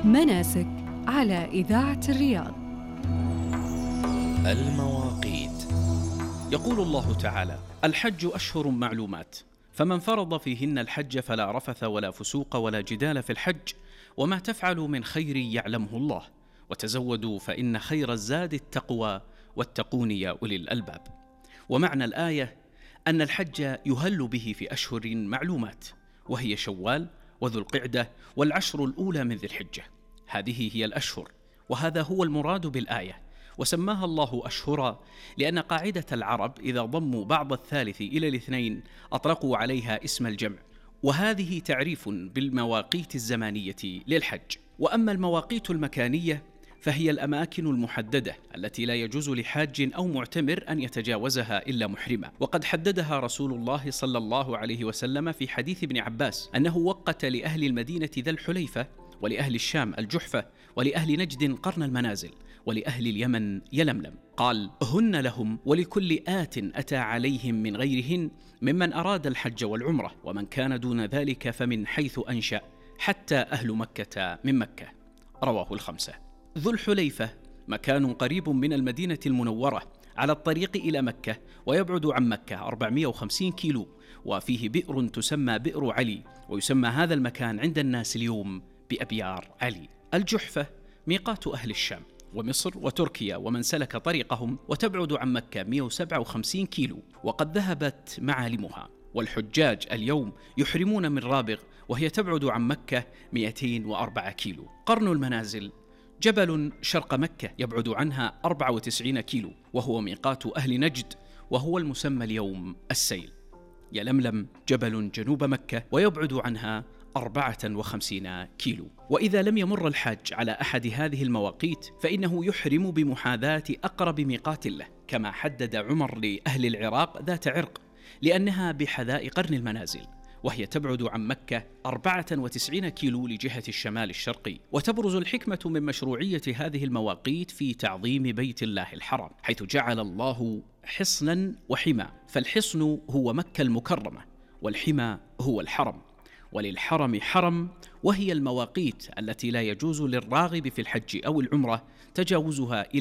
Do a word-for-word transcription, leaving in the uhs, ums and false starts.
مناسك على إذاعة الرياض. المواقيت. يقول الله تعالى: الحج أشهر معلومات، فمن فرض فيهن الحج فلا رفث ولا فسوق ولا جدال في الحج، وما تفعلوا من خير يعلمه الله، وتزودوا فإن خير الزاد التقوى، واتقون يا أولي الألباب. ومعنى الآية أن الحج يهل به في أشهر معلومات، وهي شوال وذو القعدة والعشر الأولى من ذي الحجة. هذه هي الأشهر، وهذا هو المراد بالآية. وسماها الله أشهرا لأن قاعدة العرب إذا ضموا بعض الثالث إلى الاثنين أطلقوا عليها اسم الجمع، وهذه تعريف بالمواقيت الزمانية للحج. وأما المواقيت المكانية فهي الأماكن المحددة التي لا يجوز لحاج أو معتمر أن يتجاوزها إلا محرما، وقد حددها رسول الله صلى الله عليه وسلم في حديث ابن عباس أنه وقت لأهل المدينة ذا الحليفة، ولأهل الشام الجحفة، ولأهل نجد قرن المنازل، ولأهل اليمن يلملم. قال: هن لهم ولكل آت أتى عليهم من غيرهن ممن أراد الحج والعمرة، ومن كان دون ذلك فمن حيث أنشأ، حتى أهل مكة من مكة. رواه الخمسة. ذو الحليفة مكان قريب من المدينة المنورة على الطريق إلى مكة، ويبعد عن مكة أربعمائة وخمسين كيلو، وفيه بئر تسمى بئر علي، ويسمى هذا المكان عند الناس اليوم بأبيار علي. الجحفة ميقات أهل الشام ومصر وتركيا ومن سلك طريقهم، وتبعد عن مكة مئة وسبعة وخمسين كيلو، وقد ذهبت معالمها. والحجاج اليوم يحرمون من رابغ، وهي تبعد عن مكة مئتين وأربعة كيلو. قرن المنازل جبل شرق مكة يبعد عنها أربعة وتسعين كيلو، وهو ميقات أهل نجد، وهو المسمى اليوم السيل. يلملم جبل جنوب مكة ويبعد عنها أربعة وخمسين كيلو. وإذا لم يمر الحاج على أحد هذه المواقيت فإنه يحرم بمحاذاة أقرب ميقات له، كما حدد عمر لأهل العراق ذات عرق، لأنها بحذاء قرن المنازل، وهي تبعد عن مكة أربعة وتسعين كيلو لجهة الشمال الشرقي. وتبرز الحكمة من مشروعية هذه المواقيت في تعظيم بيت الله الحرام، حيث جعل الله حصنا وحمى، فالحصن هو مكة المكرمة، والحمى هو الحرم، وللحرم حرم، وهي المواقيت التي لا يجوز للراغب في الحج أو العمرة تجاوزها إلى